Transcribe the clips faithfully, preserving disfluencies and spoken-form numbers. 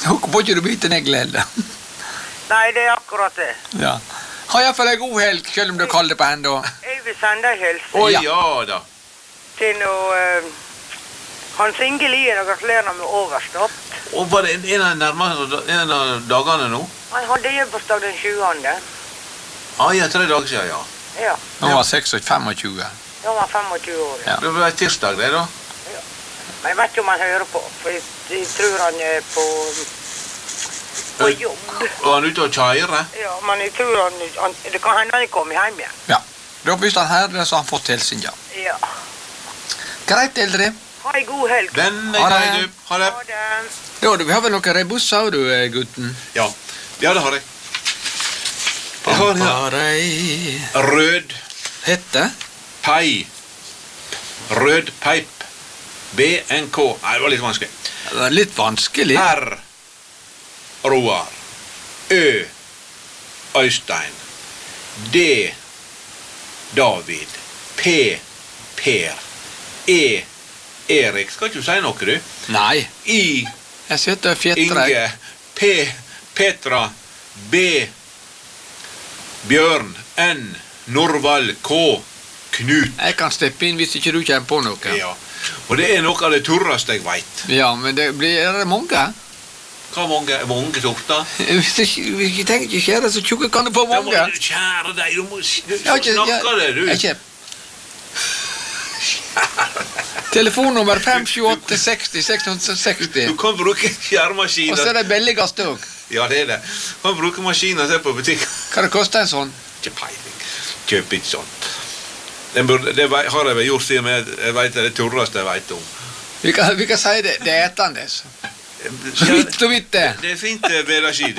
Nå får ikke du bytte negler heller. Nei, det er akkurat det. Ja. Ha i hvert fall en god helg, selv om du kaller det på enda. Jeg vil sende en hilsen. Å Ja. ja da. Til noe... Uh, Hans Inge Lien og gratulerer med overstått. Og var det en, en, av nærmere, en av dagene nå? Han hadde hjembursdag den tjuende. Ah, ja, tre dager siden, ja. Ja, Nå var seks og femogtjue. da var han femogtjue år. Ja. Det var tirsdag, det da. Men jeg vet ikke om han hører på, for jeg, jeg tror han er på, på jobb. Og han ute og kjører. Ja, men jeg tror han, han det kan hende han kommer hjem igjen. Ja. Da hvis han her, så har han fått hilsen, ja. Ja. Greit, eldre. Ha en god helg. Den er Ha det. grei, du. Ha det. Ha det. Ja, du har vel noen rebusser, du, gutten? Ja, ja det har jeg. Jeg har her Pamparei. rød Hette? pai. Rød peip. B N K. Nei, det var litt vanskelig. Det var litt vanskelig. R. Roar. Ø. Øystein. D. David. P. Per. E. Erik. Skal ikke du si noe, du? Nei. I. Jeg sitter og fjetter. Inge. P. Petra. B. Bjørn. N. Norvald. K. Knut. Jeg kan steppe inn hvis ikke du kommer på noe. Ja. Og det er noe av det turreste jeg vet. Ja, men det blir er det mange. Hva mange, mange torter? Hvis jeg hvis jeg tenker ikke skjære så tjukke kan du få Da må mange. du kjære deg, du må du, Jeg har ikke- snakke jeg- det, du. Jeg kjem. Telefonnummer fem sju åtte seks null seks Du seksti. kan bruke Og så skjærmaskiner. er det billigast òg. Ja, det er det. Du kan bruke maskiner se på butikken. Hva det koster en sånn? Ikke peiling. Kjøp ikke sånt. Den burde, det vei- har jeg vel gjort siden jeg, jeg vet det er det turreste jeg vet om. Vi kan, vi kan si det. Det er etandes. Vitt og vidt det. Det er fint det er vederskide.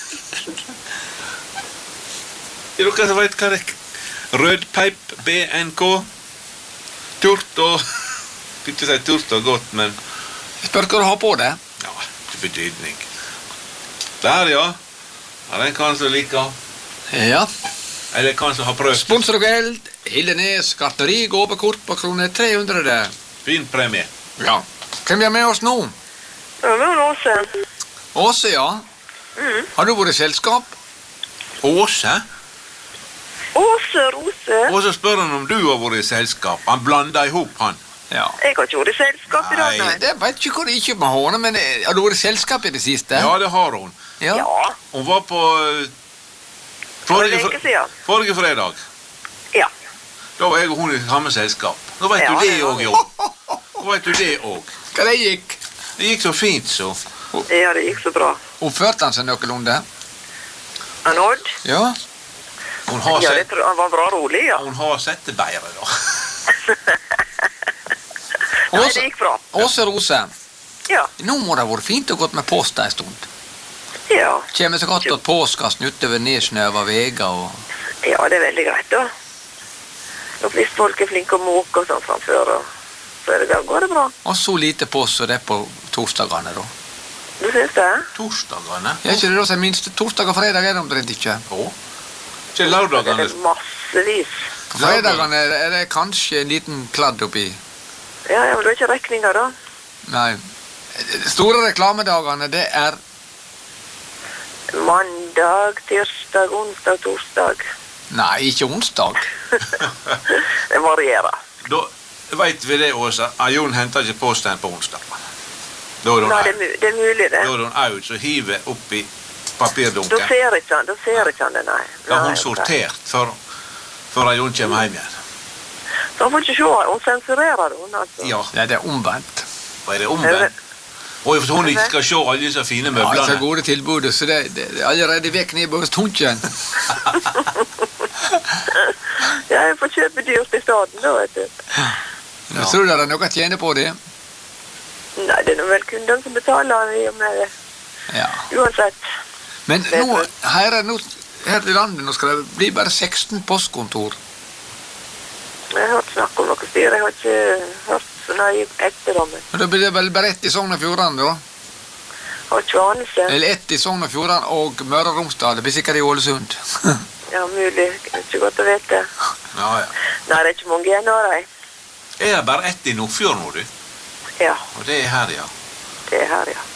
Er dere som vet hva det er? Rødpeip, B N K. Turt og... Ikke si turt og godt, men... Jeg spør hva du har på det. Ja, til betydning. Der, ja. Ja, den kan som liker. Ja. Eller kan som har prøvd. Sponsor og geld. Hildenes gartneri gåpekort på kroner tre hundre. Fin premie. Ja. Hvem er med oss nå? Ja, men Åse. Åse, ja. Mm. Har du vært i selskap? Åse? Åse Rose. Og så spør han om du har vært i selskap. Han blander ihop, han. Ja. Jeg har ikke vært i selskap i dag, Nei. nei. Det vet ikke hvor det ikke med håne, men eh, har du vært i selskap i det siste? Ja, det har hun. Ja. Ja, Hun var på... eh, for en Forrige, veke fre- siden. forrige fredag. Ja. Da var jeg og hun i samme selskap. Nå vet Ja, du det det var òg, det. jo. Nå vet du det òg. Hva det gikk? Det gikk så fint, så. Ja, det gikk så bra. Oppførte han seg noenlunde? Han Odd? Ja. Hun har, Ja, det sett, tror, han var bra rolig, ja. hun har sett det bedre, da. Nei, Åse, det gikk bra. Åse Rose, Ja. nå må det ha vært fint å gå med post en stund. Ja. Kjem så godt at påskasten utover nedsnøva veger og... Ja, det er veldig greit, da. Og hvis folk er flinke å måke og sånn framfør, og så er det, går det bra. Og så lite post så det er på torsdagene da. Du synes det? Torsdagene? Er ikke det da som minste torsdag og fredag er det omtrent ikke? Å? Ikke Det lørdagene? er massevis. På fredagene er det- er det kanskje en liten kladd oppi. Ja, ja, men du har ikke rekninger, da. Nei. De store reklamedagene, det er... Mandag, tirsdag, onsdag, torsdag. Nei, ikke onsdag. Det varierer. Da vet vi det, Åsa. Ah, Jon henter ikke posten på onsdag. Da er Nei, det er, hun mu- det er mulig, det. Da er hun out, så hiver oppi Da papirdunken. ser ikke han, da ser ikke han det, nei. Da har Nei, hun ok. sortert før, før Jon kommer hjem igjen. Så han får ikke se, hun sensurerer hun, altså. Ja, Nei, det er omvendt. og er det omvendt? Og for hun ikke skal se alle disse fine Ja, det er så møblene. gode tilbud, så det, det, det er allerede vekk ned hos tunken. Ja, jeg får kjøpe dyrt i staden, da, vet du. Jeg tror det er noe å tjene på det. Nei, det er nå vel kunden som betaler i og med det. Ja. Uansett. Men nå, her, er, nå, her i landet, nå skal det bli bare seksten postkontor. Jeg har hørt snakk om noe styr, jeg har ikke hørt så nøye etter dem. Og da blir det vel bare ett i Sogn og Fjordane, da? Jeg har ikke anelse. Eller ett i Sogn og Fjordane og Møre og Romsdal. Det blir sikkert i Ålesund. Ja, mulig. Det er ikke godt å vite. Ja, ja. Nei, det er ikke mange igjen av dem. Er det bare ett i Nordfjord nå, du? Ja, Og det er her, ja. det er her, ja.